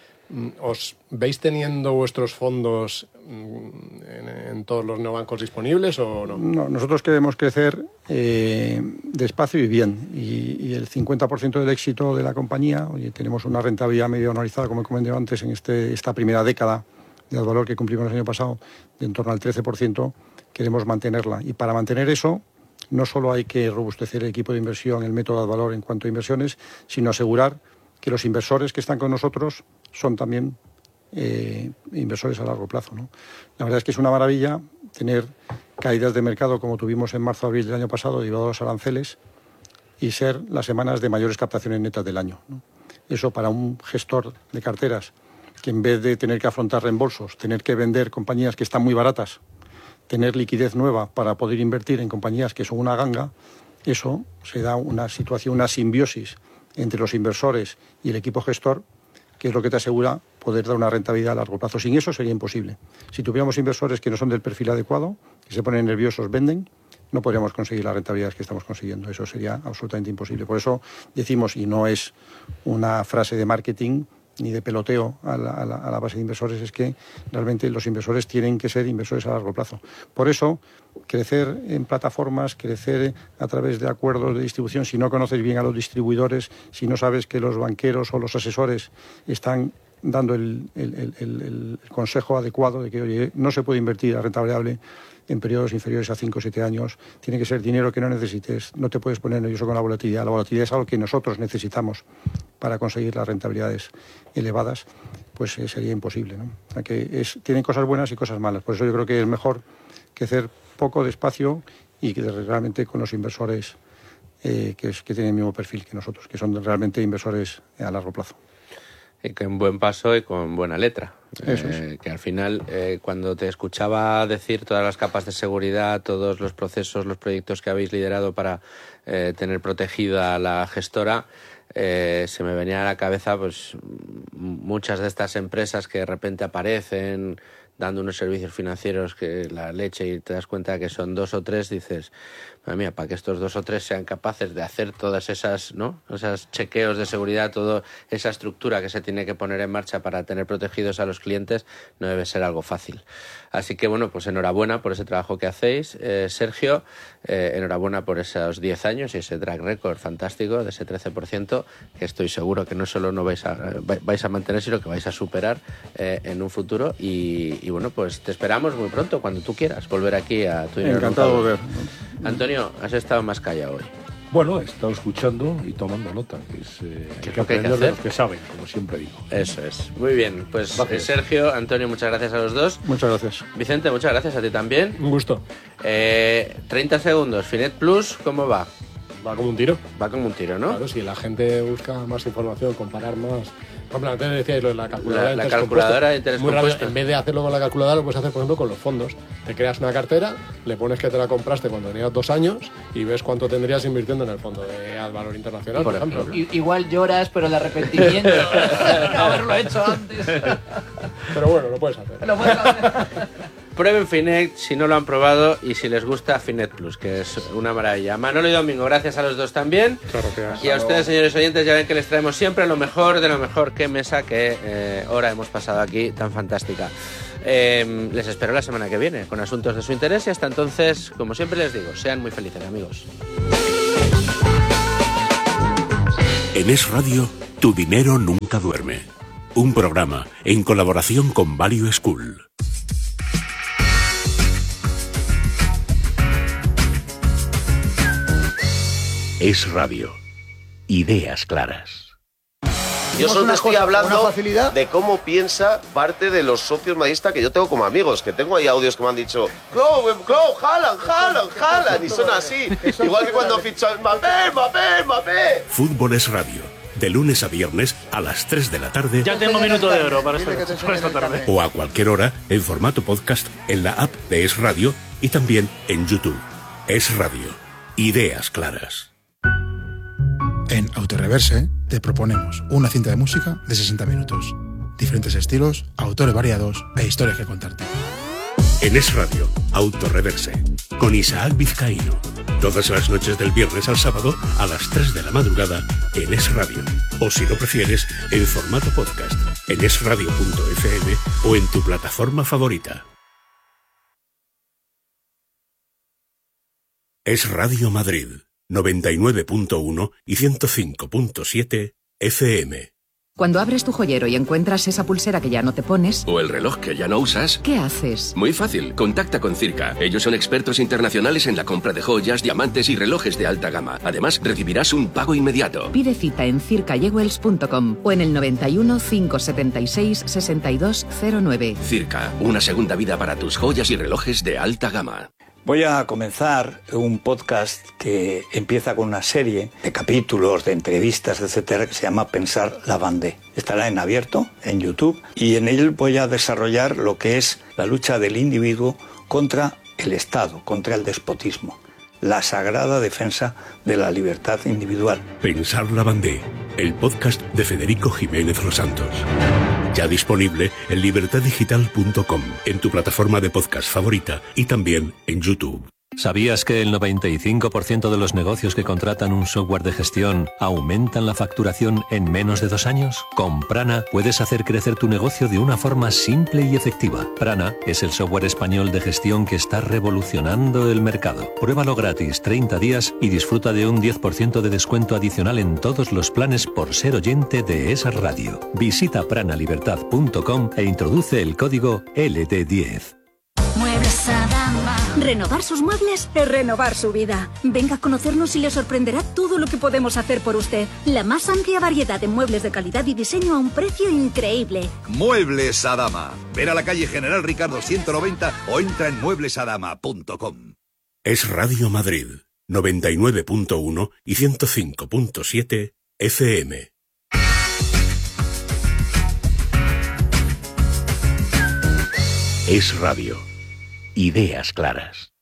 ¿os veis teniendo vuestros fondos en, en todos los neobancos disponibles o no? No, nosotros queremos crecer eh, despacio y bien. Y, y el cincuenta por ciento del éxito de la compañía, oye, tenemos una rentabilidad medio anualizada, como he comentado antes, en este, esta primera década de valor que cumplimos el año pasado, de en torno al trece por ciento, queremos mantenerla. Y para mantener eso, no solo hay que robustecer el equipo de inversión, el método de valor en cuanto a inversiones, sino asegurar que los inversores que están con nosotros son también eh, inversores a largo plazo, ¿no? La verdad es que es una maravilla tener caídas de mercado como tuvimos en marzo-abril del año pasado debido a los aranceles y ser las semanas de mayores captaciones netas del año, ¿no? Eso para un gestor de carteras que en vez de tener que afrontar reembolsos, tener que vender compañías que están muy baratas, tener liquidez nueva para poder invertir en compañías que son una ganga, eso se da una situación, una simbiosis entre los inversores y el equipo gestor, que es lo que te asegura poder dar una rentabilidad a largo plazo. Sin eso sería imposible. Si tuviéramos inversores que no son del perfil adecuado, que se ponen nerviosos, venden, no podríamos conseguir las rentabilidades que estamos consiguiendo. Eso sería absolutamente imposible. Por eso decimos, y no es una frase de marketing ni de peloteo a la, a la, a la base de inversores, es que realmente los inversores tienen que ser inversores a largo plazo. Por eso, crecer en plataformas, crecer a través de acuerdos de distribución, si no conoces bien a los distribuidores, si no sabes que los banqueros o los asesores están dando el, el, el, el, el consejo adecuado de que, oye, no se puede invertir a renta variable en periodos inferiores a cinco o siete años, tiene que ser dinero que no necesites, no te puedes poner nervioso con la volatilidad. La volatilidad es algo que nosotros necesitamos para conseguir las rentabilidades elevadas, pues eh, sería imposible, ¿no? O sea, que es, tienen cosas buenas y cosas malas. Por eso yo creo que es mejor crecer poco, despacio y que realmente con los inversores eh, que, es, que tienen el mismo perfil que nosotros, que son realmente inversores a largo plazo. Y con buen paso y con buena letra. Eso eh, es. Que al final, eh, cuando te escuchaba decir todas las capas de seguridad, todos los procesos, los proyectos que habéis liderado para eh, tener protegida la gestora, eh, se me venía a la cabeza pues muchas de estas empresas que de repente aparecen dando unos servicios financieros que la leche y te das cuenta que son dos o tres, dices, madre mía, para que estos dos o tres sean capaces de hacer todas esas, ¿no? Esos chequeos de seguridad, toda esa estructura que se tiene que poner en marcha para tener protegidos a los clientes, no debe ser algo fácil. Así que, bueno, pues enhorabuena por ese trabajo que hacéis, eh, Sergio, eh, enhorabuena por esos diez años y ese track record fantástico de ese trece por ciento, que estoy seguro que no solo no vais a, vais a mantener, sino que vais a superar eh, en un futuro. Y, y, bueno, pues te esperamos muy pronto, cuando tú quieras, volver aquí a tu dinero. Encantado de volver. Antonio, has estado más callado hoy. Bueno, he estado escuchando y tomando nota, que es, eh, hay ¿Qué es que lo que hay que aprender de hacer? los que saben, como siempre digo. Eso es. Muy bien, pues Gracias. Sergio, Antonio, muchas gracias a los dos. Muchas gracias. Vicente, muchas gracias a ti también. Un gusto. Eh, treinta segundos, Finet Plus, ¿cómo va? Va como un tiro. Va como un tiro, ¿no? Claro, si la gente busca más información, comparar más. Por ejemplo, antes decíais lo de la calculadora La- de la interés calculadora compuesto. de interés Muy rápido, compuesto. en vez de hacerlo con la calculadora, lo puedes hacer, por ejemplo, con los fondos. Te creas una cartera, le pones que te la compraste cuando tenías dos años y ves cuánto tendrías invirtiendo en el fondo de Ad Valor Internacional, por, Por ejemplo. ejemplo. I- Igual lloras, pero el arrepentimiento de no haberlo hecho antes. Pero bueno, lo puedes hacer. Lo puedes hacer. prueben Finet si no lo han probado y si les gusta Finet Plus, que es una maravilla. Manolo y Domingo, gracias a los dos también. Gracias. Y a ustedes, señores oyentes, ya ven que les traemos siempre lo mejor de lo mejor. Qué mesa, qué eh, hora hemos pasado aquí tan fantástica. Eh, les espero la semana que viene con asuntos de su interés y hasta entonces, como siempre les digo, sean muy felices, amigos. En Es Radio, tu dinero nunca duerme. Un programa en colaboración con Value School. Es Radio. Ideas claras. Yo solo te estoy hablando de cómo piensa parte de los socios madridistas que yo tengo como amigos, que tengo ahí audios que me han dicho Clow, Clow, Haaland, Haaland, Haaland, y son así. Igual que cuando fichan Mbappé, Mbappé, Mbappé. Fútbol es Radio. De lunes a viernes a las tres de la tarde. Ya tengo minuto de oro para esta, para esta tarde. O a cualquier hora en formato podcast en la app de Es Radio y también en YouTube. Es Radio. Ideas claras. En Autoreverse te proponemos una cinta de música de sesenta minutos. Diferentes estilos, autores variados e historias que contarte. En Es Radio, Autoreverse, con Isaac Vizcaíno. Todas las noches del viernes al sábado a las tres de la madrugada en Es Radio. O si lo prefieres, en formato podcast, en esradio punto efe eme o en tu plataforma favorita. Es Radio Madrid, noventa y nueve punto uno y ciento cinco punto siete efe eme. Cuando abres tu joyero y encuentras esa pulsera que ya no te pones... O el reloj que ya no usas... ¿Qué haces? Muy fácil, contacta con Circa. Ellos son expertos internacionales en la compra de joyas, diamantes y relojes de alta gama. Además, recibirás un pago inmediato. Pide cita en circa jewels punto com o en el noventa y uno, cinco setenta y seis, sesenta y dos cero nueve. Circa, una segunda vida para tus joyas y relojes de alta gama. Voy a comenzar un podcast que empieza con una serie de capítulos, de entrevistas, etcétera, que se llama Pensar la Bandé. Estará en abierto, en YouTube, y en él voy a desarrollar lo que es la lucha del individuo contra el Estado, contra el despotismo, la sagrada defensa de la libertad individual. Pensar la Bandé, el podcast de Federico Jiménez Los Santos. Ya disponible en libertad digital punto com, en tu plataforma de podcast favorita y también en YouTube. ¿Sabías que el noventa y cinco por ciento de los negocios que contratan un software de gestión aumentan la facturación en menos de dos años? Con Prana puedes hacer crecer tu negocio de una forma simple y efectiva. Prana es el software español de gestión que está revolucionando el mercado. Pruébalo gratis treinta días y disfruta de un diez por ciento de descuento adicional en todos los planes por ser oyente de esa radio. Visita prana libertad punto com e introduce el código L D diez. Muebles Adama. Renovar sus muebles es renovar su vida. Venga a conocernos y le sorprenderá todo lo que podemos hacer por usted. La más amplia variedad de muebles de calidad y diseño a un precio increíble. Muebles Adama. Ven a la calle General Ricardo ciento noventa o entra en muebles adama punto com. Es Radio Madrid, noventa y nueve punto uno y ciento cinco punto siete efe eme. Es Radio. Ideas claras.